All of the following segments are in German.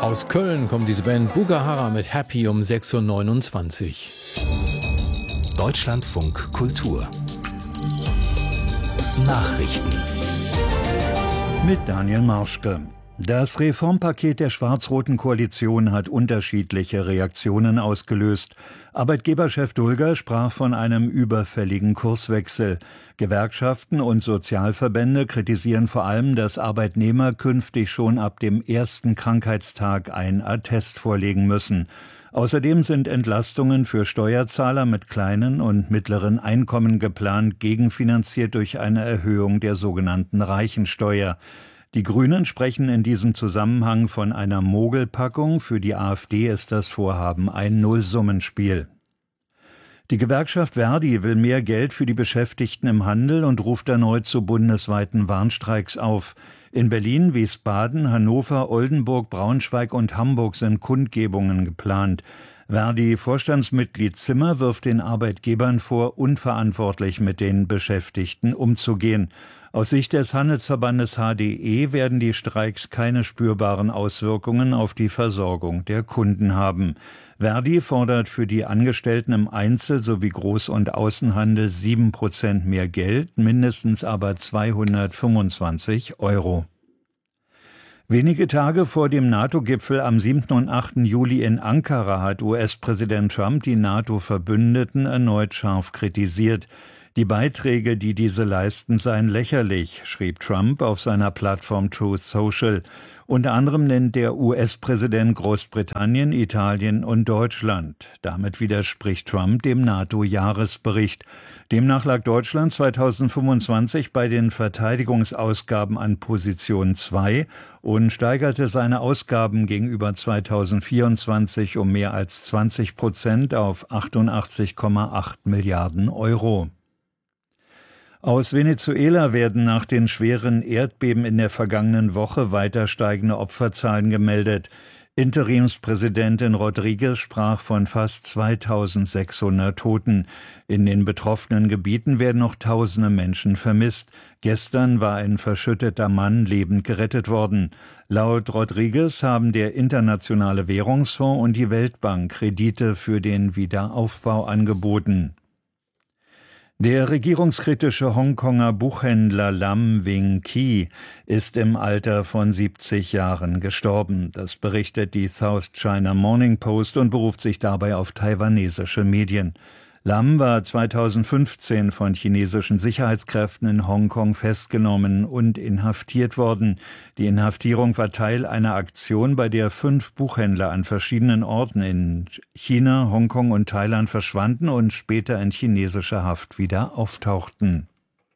Aus Köln kommt diese Band Bugahara mit Happy um 6.29 Uhr. Deutschlandfunk Kultur Nachrichten mit Daniel Marschke. Das Reformpaket der schwarz-roten Koalition hat unterschiedliche Reaktionen ausgelöst. Arbeitgeberchef Dulger sprach von einem überfälligen Kurswechsel. Gewerkschaften und Sozialverbände kritisieren vor allem, dass Arbeitnehmer künftig schon ab dem ersten Krankheitstag ein Attest vorlegen müssen. Außerdem sind Entlastungen für Steuerzahler mit kleinen und mittleren Einkommen geplant, gegenfinanziert durch eine Erhöhung der sogenannten Reichensteuer. Die Grünen sprechen in diesem Zusammenhang von einer Mogelpackung. Für die AfD ist das Vorhaben ein Nullsummenspiel. Die Gewerkschaft Verdi will mehr Geld für die Beschäftigten im Handel und ruft erneut zu bundesweiten Warnstreiks auf. In Berlin, Wiesbaden, Hannover, Oldenburg, Braunschweig und Hamburg sind Kundgebungen geplant. Verdi-Vorstandsmitglied Zimmer wirft den Arbeitgebern vor, unverantwortlich mit den Beschäftigten umzugehen. Aus Sicht des Handelsverbandes HDE werden die Streiks keine spürbaren Auswirkungen auf die Versorgung der Kunden haben. Verdi fordert für die Angestellten im Einzel- sowie Groß- und Außenhandel 7% mehr Geld, mindestens aber 225 €. Wenige Tage vor dem NATO-Gipfel am 7. und 8. Juli in Ankara hat US-Präsident Trump die NATO-Verbündeten erneut scharf kritisiert. Die Beiträge, die diese leisten, seien lächerlich, schrieb Trump auf seiner Plattform Truth Social. Unter anderem nennt der US-Präsident Großbritannien, Italien und Deutschland. Damit widerspricht Trump dem NATO-Jahresbericht. Demnach lag Deutschland 2025 bei den Verteidigungsausgaben an Position 2 und steigerte seine Ausgaben gegenüber 2024 um mehr als 20% auf 88,8 Milliarden €. Aus Venezuela werden nach den schweren Erdbeben in der vergangenen Woche weiter steigende Opferzahlen gemeldet. Interimspräsidentin Rodriguez sprach von fast 2600 Toten. In den betroffenen Gebieten werden noch tausende Menschen vermisst. Gestern war ein verschütteter Mann lebend gerettet worden. Laut Rodriguez haben der Internationale Währungsfonds und die Weltbank Kredite für den Wiederaufbau angeboten. Der regierungskritische Hongkonger Buchhändler Lam Wing Ki ist im Alter von 70 Jahren gestorben. Das berichtet die South China Morning Post und beruft sich dabei auf taiwanesische Medien. Lam war 2015 von chinesischen Sicherheitskräften in Hongkong festgenommen und inhaftiert worden. Die Inhaftierung war Teil einer Aktion, bei der 5 Buchhändler an verschiedenen Orten in China, Hongkong und Thailand verschwanden und später in chinesischer Haft wieder auftauchten.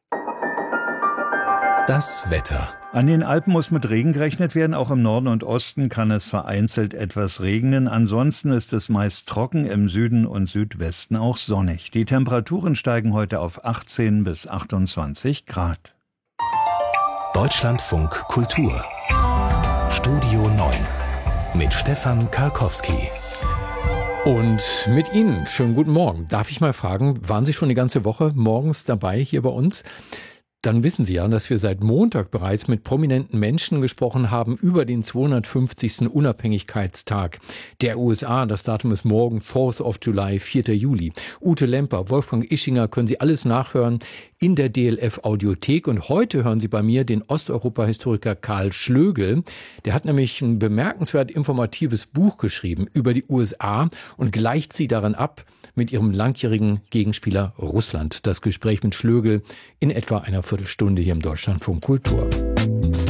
Das Wetter. An den Alpen muss mit Regen gerechnet werden. Auch im Norden und Osten kann es vereinzelt etwas regnen. Ansonsten ist es meist trocken, im Süden und Südwesten auch sonnig. Die Temperaturen steigen heute auf 18 bis 28 Grad. Deutschlandfunk Kultur Studio 9 mit Stefan Karkowski. Und mit Ihnen, schönen guten Morgen. Darf ich mal fragen, waren Sie schon die ganze Woche morgens dabei hier bei uns? Dann wissen Sie ja, dass wir seit Montag bereits mit prominenten Menschen gesprochen haben über den 250. Unabhängigkeitstag der USA. Das Datum ist morgen, 4th of July, 4. Juli. Ute Lemper, Wolfgang Ischinger, können Sie alles nachhören in der DLF-Audiothek. Und heute hören Sie bei mir den Osteuropa-Historiker Karl Schlögel. Der hat nämlich ein bemerkenswert informatives Buch geschrieben über die USA und gleicht sie daran ab mit ihrem langjährigen Gegenspieler Russland. Das Gespräch mit Schlögel in etwa einer Viertelstunde hier im Deutschlandfunk Kultur.